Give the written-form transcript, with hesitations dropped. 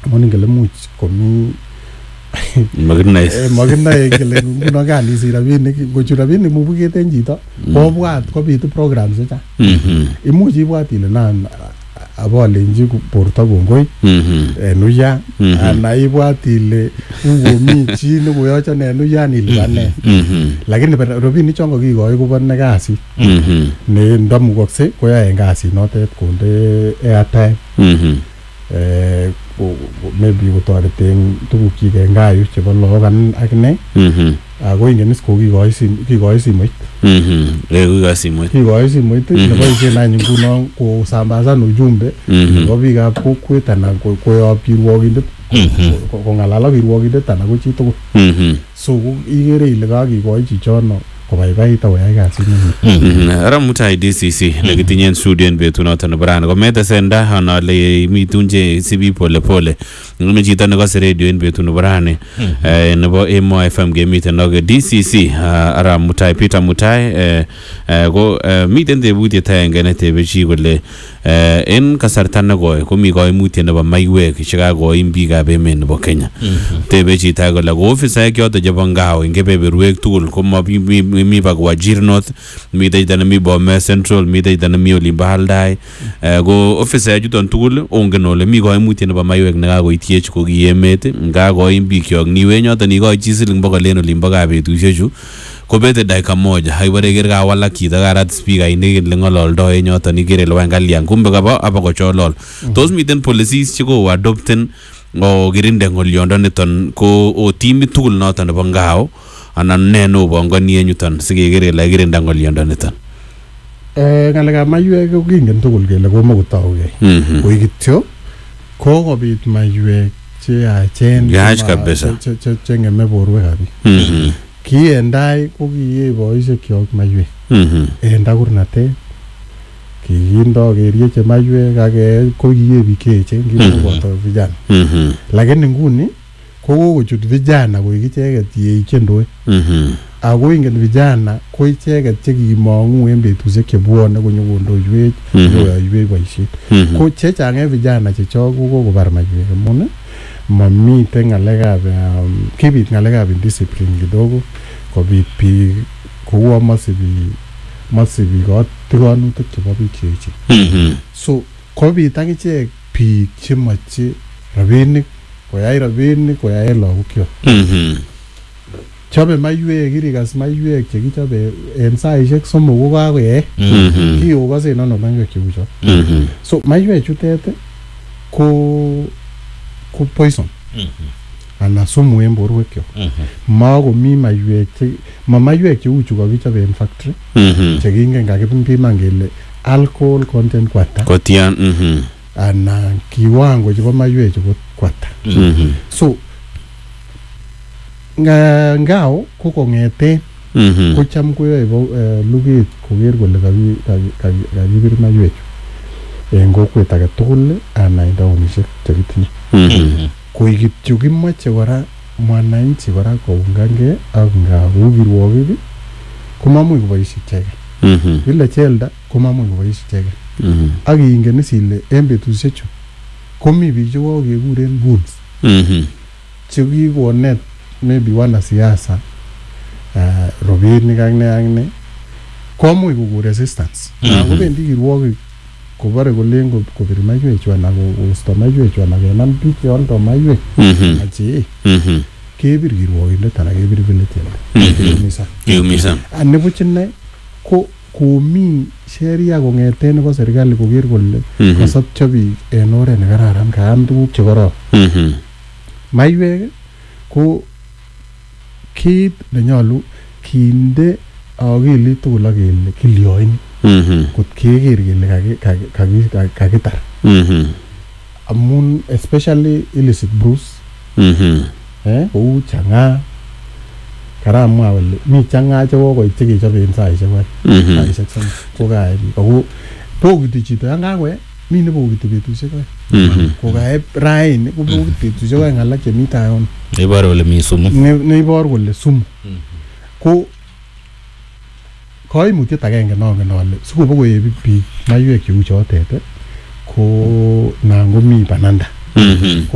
amun ngele much komi maginae kele nguno kanisi rabinik ngochu rabinik mubuketen chito kobwat kobitu programs chechang imuch ibwat ile nan abolenji borto kongoi en uya ana ibwat ile ungomi chi nekoyochon en uya nilibane lakini rabinik chon kokikoi kobo ne kasit ne ndamukokse koyae en kasit notet konde airtime maybe kotoreten tuguk chik en gaa yu chebo lagok ak ne ako ingen is kokikoi simoit kikoi simoit neboisien any nguno kosambasan ujumbe nebo biikab kokwet anan koyob kirwokindet kong'alal ak kirwokindet anan ko chitugul so ikere ile kakikoi chichono kobaibait akoyai kasit ara mutai DCC nekitinyen student betunoto nebo rani kometesenda anale mitunje sibi pole pole ngome chito nekose radio en betu nebo rani nebo Emo FM gemiten noge DCC ara mutai Peter mutai ko miten tebutiet aenge netebe chi kole en kasarta nekoi komi koimutiet nebo maiwek chekakoim biikab emet nebo Kenya tebe chito kole ko ofisaek choto chebo ngao en kebeberwek tugul mi pa Wajir North mi tayta mi Bomet Central mi tayta mi Olimba Haldai go officer chuton tugul ongen ole mi koimutiet nebo maiwek nekakoitiech ko ki emet ngakoim biik yok niwe nyoton ikoi chi siling 100 en Olimba kabetusiechu kobete dakika moja haibare ker kawalak chito karat speaker ini ngololdo en nyoton ikere lwan kalian kumbe kaba abakocholol tos miten policies chiko adopten o kirinde ngoliondo niton ko o team tugul noton nebo ngao anan neno bongoni enyuton sikekere la kirinda ngoliondo niton ngalekab maiwek ko kingen tugul kele komakotauge koi kityo kokobit maiwek che yachen kabisa che ngeme borwekab biik ki endai ko kiye boisiek kyok maiwek enda kurnatet kikindo kerieche maiwek ake ko kiye biik cheechen kiboto vijana lakini nguni kokochut vijana koik icheket yeichendoi ako ingen vijana ko icheket chekimong'u en betusiek chebwone konyokondoiwech konyokoyoiwech boisiet ko chechang en vijana chechok kokobar maiwek amun mamiten ng'alekab kibit ng'alekab indiscipline kidogo kobit biik kou masibi kotigonutik chebo biik cheechen so kobit akichek biik chemoche rabinik koyai rabinik koyai lagok kyok chobe maiwek kirikas maiwek chekichobe en saisiek 3 ko kakoye kikokosen ano maiwek cheu cho so maiwek chutet ko poison ana sumu en borwek kyok makomi maiwek cheu chu kakichobe en factory chekingen kakipiman kele alcohol content kotian ana kiwango chebo maiwek chu kwata so ngao ko kong'eten kocham koyoe luget koker kole kakibir maiwek chu en kokwet age tugul ana en taonisiek chekitinye koik kityo kimoche kora mwananchi kora koungangei ak ngao kirwokik komamuch koboisie icheket vile chelda komamuch koboisie icheket ak ingen is ile en betusiechu komi biik chekokekuren goons chekikonet maybe wanasiasa robinik ak ne komuch kokon resistance kobendi kirwokik kobore kolen kobir maiwek anan kosto maiwek anan kenam biik cheoldo maiwek achi kebir kirwokindet anan kebir village kiumisan anibuch inei ko komi sheria kong'eten nebo serikali koker kole kasopcho biik en oret nekararan kaam tuguk chekororon maiwek ko kit nenyolu kinde akilit tugul ak kele kilioin kot keker kele kakitar amun especially illicit brews kou chang'aa karamwa kole mi chang'aa chekokoit chekechobe en saisiek saisiek 3 ko kae biik ako bokiti chito yan kakoe mi nebokiti betusiek 2 kokae raini kobokiti betusiek 2 alak chemi tayon neiboru kole mi sumu neiboru kole sumu ko koimutiet agenge nongen ale sikobokoe biik maiwek cheu chotet ko nan komi bananda